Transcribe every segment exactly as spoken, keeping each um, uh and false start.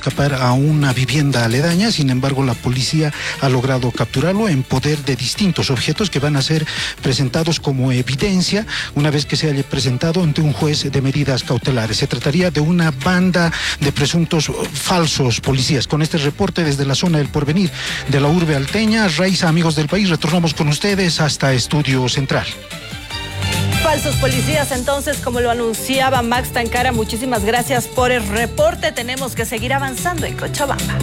escapar a una vivienda aledaña. Sin embargo, la policía ha logrado capturarlo en poder de distintos objetos que van a ser presentados como evidencia una vez que se haya presentado ante un juez de medidas cautelares. Se trataría de una banda de presuntos falsos policías. Con este reporte desde la zona del Porvenir de la urbe alteña, Raiza, amigos del país, retornamos con ustedes hasta Estudio Central. Falsos policías, entonces, como lo anunciaba Max Tancara, muchísimas gracias por el reporte. Tenemos que seguir avanzando en Cochabamba.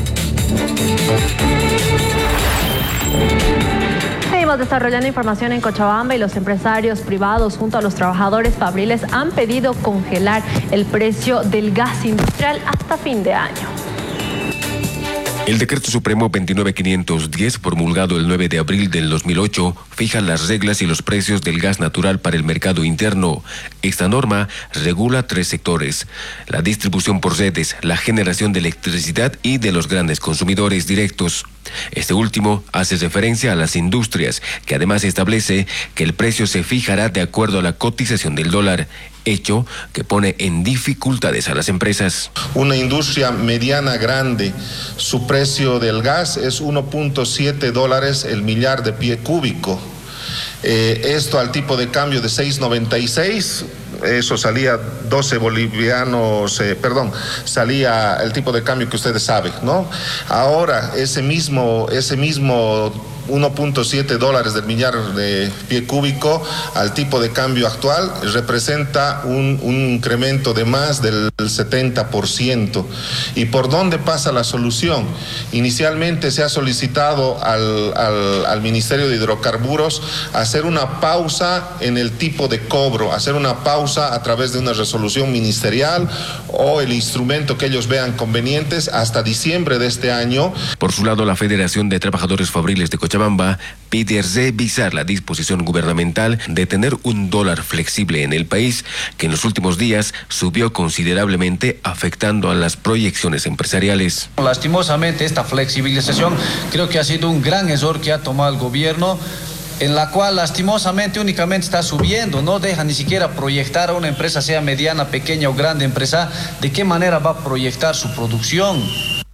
Seguimos desarrollando información en Cochabamba y los empresarios privados junto a los trabajadores fabriles han pedido congelar el precio del gas industrial hasta fin de año. El Decreto Supremo veintinueve mil quinientos diez, promulgado el nueve de abril del dos mil ocho, fija las reglas y los precios del gas natural para el mercado interno. Esta norma regula tres sectores: la distribución por redes, la generación de electricidad y de los grandes consumidores directos. Este último hace referencia a las industrias, que además establece que el precio se fijará de acuerdo a la cotización del dólar, hecho que pone en dificultades a las empresas. Una industria mediana grande, su precio del gas es uno punto siete dólares el millar de pie cúbico. Eh, esto al tipo de cambio de seis noventa y seis, eso salía doce bolivianos, eh, perdón, salía el tipo de cambio que ustedes saben, ¿no? Ahora ese mismo, ese mismo uno punto siete dólares del millar de pie cúbico al tipo de cambio actual representa un, un incremento de más del setenta por ciento. ¿Y por dónde pasa la solución? Inicialmente se ha solicitado al, al, al Ministerio de Hidrocarburos hacer una pausa en el tipo de cobro, hacer una pausa a través de una resolución ministerial o el instrumento que ellos vean convenientes hasta diciembre de este año. Por su lado, la Federación de Trabajadores Fabriles de Cochabamba pide revisar la disposición gubernamental de tener un dólar flexible en el país, que en los últimos días subió considerablemente, afectando a las proyecciones empresariales. Lastimosamente, esta flexibilización creo que ha sido un gran error que ha tomado el gobierno, en la cual lastimosamente únicamente está subiendo, no deja ni siquiera proyectar a una empresa, sea mediana, pequeña o grande empresa, de qué manera va a proyectar su producción.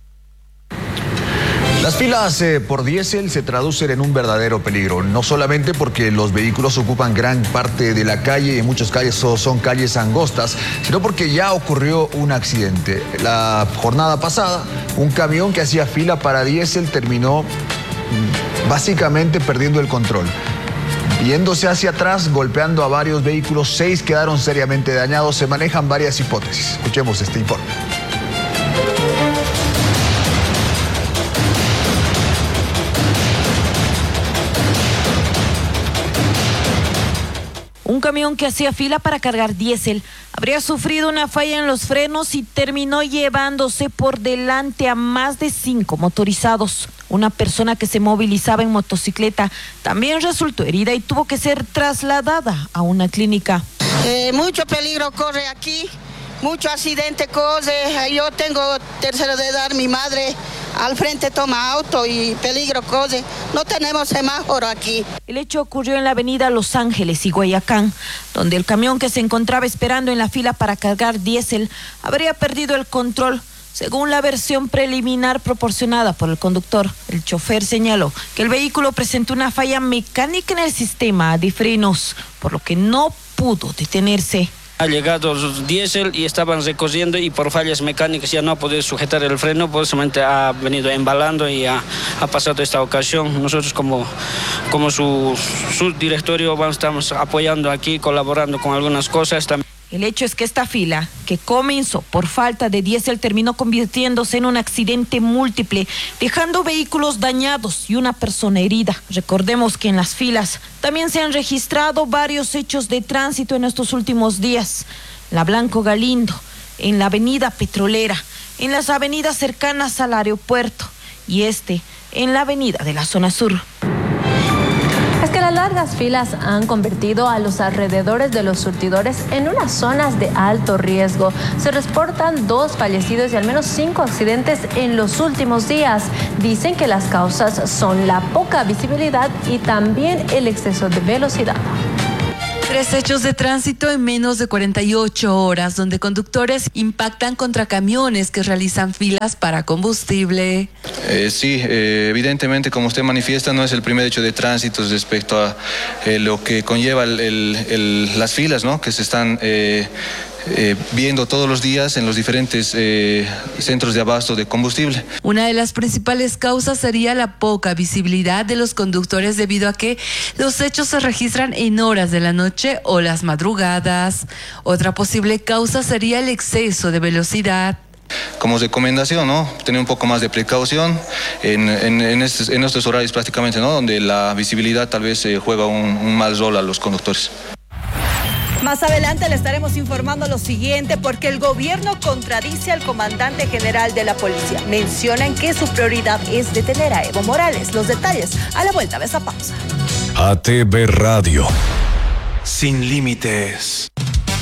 Las filas eh, por diésel se traducen en un verdadero peligro, no solamente porque los vehículos ocupan gran parte de la calle y en muchos calles son calles angostas, sino porque ya ocurrió un accidente. La jornada pasada, un camión que hacía fila para diésel terminó básicamente perdiendo el control. Yéndose hacia atrás, golpeando a varios vehículos, seis quedaron seriamente dañados. Se manejan varias hipótesis. Escuchemos este informe. Un camión que hacía fila para cargar diésel habría sufrido una falla en los frenos y terminó llevándose por delante a más de cinco motorizados. Una persona que se movilizaba en motocicleta también resultó herida y tuvo que ser trasladada a una clínica. Eh, mucho peligro corre aquí, mucho accidente corre. Yo tengo tercera de edad, mi madre al frente toma auto y peligro corre. No tenemos semáforo aquí. El hecho ocurrió en la avenida Los Ángeles y Guayacán, donde el camión que se encontraba esperando en la fila para cargar diésel habría perdido el control. Según la versión preliminar proporcionada por el conductor, el chofer señaló que el vehículo presentó una falla mecánica en el sistema de frenos, por lo que no pudo detenerse. Ha llegado el diésel y estaban recorriendo y por fallas mecánicas ya no ha podido sujetar el freno, por eso ha venido embalando y ha, ha pasado esta ocasión. Nosotros como, como su, su directorio vamos, estamos apoyando aquí, colaborando con algunas cosas también. El hecho es que esta fila, que comenzó por falta de diésel, terminó convirtiéndose en un accidente múltiple, dejando vehículos dañados y una persona herida. Recordemos que en las filas también se han registrado varios hechos de tránsito en estos últimos días. La Blanco Galindo, en la avenida Petrolera, en las avenidas cercanas al aeropuerto y este en la avenida de la zona sur. Es que las largas filas han convertido a los alrededores de los surtidores en unas zonas de alto riesgo. Se reportan dos fallecidos y al menos cinco accidentes en los últimos días. Dicen que las causas son la poca visibilidad y también el exceso de velocidad. Tres hechos de tránsito en menos de cuarenta y ocho horas, donde conductores impactan contra camiones que realizan filas para combustible. Eh, sí, eh, evidentemente, como usted manifiesta, no es el primer hecho de tránsito respecto a eh, lo que conlleva el, el, el, las filas, ¿no?, que se están eh, eh, viendo todos los días en los diferentes eh, centros de abasto de combustible. Una de las principales causas sería la poca visibilidad de los conductores, debido a que los hechos se registran en horas de la noche o las madrugadas. Otra posible causa sería el exceso de velocidad. Como recomendación, ¿no?, tener un poco más de precaución en, en, en, estos, en estos horarios prácticamente, ¿no?, donde la visibilidad tal vez eh, juega un, un mal rol a los conductores. Más adelante le estaremos informando lo siguiente, porque el gobierno contradice al comandante general de la policía. Mencionan que su prioridad es detener a Evo Morales. Los detalles a la vuelta de esa pausa. A T V Radio. Sin límites.